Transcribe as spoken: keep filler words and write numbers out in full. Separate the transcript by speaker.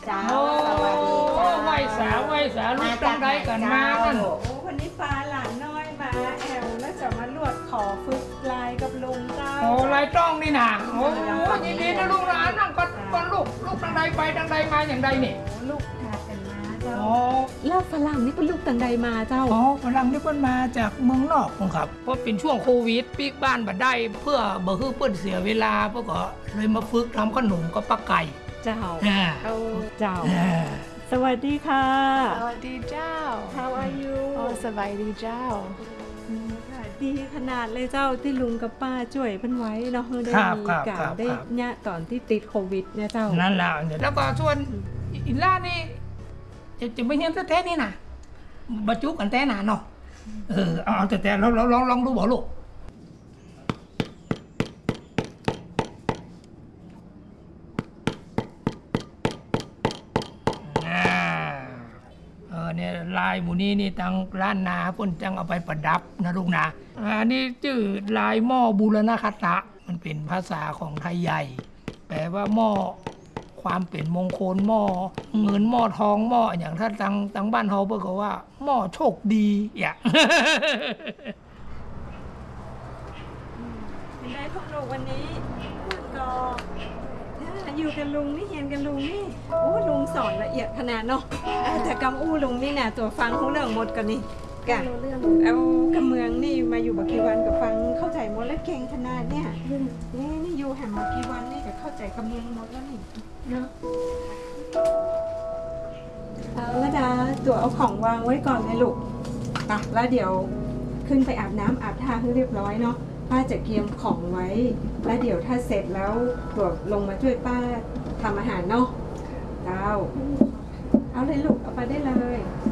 Speaker 1: เจ้าสวัสดีเจ้า
Speaker 2: ไหวสาไหวสาลูกตั้งใดกันมานั่น
Speaker 3: โอ้วันนี้ฟ้าหลานน้อยมาแอวแล้วจะมาลวดขอฝึกลายกับลุงเจ้า
Speaker 2: โอ้ลายต้องนี่นะโอ้ยินดีนะลูกหลานนั่งก่อนก่อนลูกลูกตั้งใดไปตั้งใดมาอย่างใดนี่
Speaker 3: ลูกหากันมาเจ้า
Speaker 1: แล้วฝรั่งนี่เป็นลูกต่างใดมาเจ้า
Speaker 2: อ๋อฝรั่งนี่เพิ่นมาจากเมืองนอกครับเพราะเป็นช่วงโควิดปีกบ้านบัดได้เพื่อบ่คือเพิ่นเสียเวลาเพื่อก็เลยมาฝึกทำขนมกับปลาไก่
Speaker 1: เจ้า
Speaker 3: เอา
Speaker 1: เจ้า
Speaker 3: สวัสดีค่ะ
Speaker 4: สวัสดีเจ้า
Speaker 3: How are you
Speaker 4: อ๋อสบายดีเจ้า
Speaker 3: ดีขนาดเลยเจ้าที่ลุงกับป้าช่วยเพิ่นไว้เนาะได้มีการได้เนี่ยตอนที่ติดโควิดเนี่ยเจ้า
Speaker 2: นั่นแหละแล้วก็ส่วนอินล่านี่จะจะไม่เห็นแท้ๆนี่นะบรรจุกันแท้หนาเนาะเออเอาแต่แต่ลองลองลองดูบ่ลูกเนี่ยลายหมูนี้นี่ตั้งร้านนาเพิ่นจังเอาไปประดับนะลูกนะอันนี้ชื่อลายหม้อบูรณคตะมันเป็นภาษาของไทยใหญ่แปลว่าหม้อความเป็นมงคลหม้อเงินหม้อทองหม้ออย่างถ้าตังตังบ้านเฮาเพิ่นก็ว่าหม้อโชคดีอย่า
Speaker 3: เป็นได้พวกเราวันนี้ก็อยู่กับลุงนี่เห็นกับลุงนี่โอ้ลุงสอนละเอียดขนาดเนาะแต่กำอู้ลุงนี่นะตัวฟังเขาเรื่องหมดกันนี่กะเอากำเมืองนี่มาอยู่บักกีวันกับฟังเข้าใจหมดแล้วเก่งขนาดเนี่ยนี่นี่อยู่แห่งบักกีวันนี่จะเข้าใจกำเมืองหมดแล้วนี่เนาะเอาละจ้าตัวเอาของวางไว้ก่อนเลยลูกปะแล้วเดี๋ยวขึ้นไปอาบน้ำอาบท่าให้เรียบร้อยเนาะป้าจะเตรียมของไว้แล้วเดี๋ยวถ้าเสร็จแล้วตัวลงมาช่วยป้าทำอาหารเนาะเจ้าเอาเลยลูกเอาไปได้เลย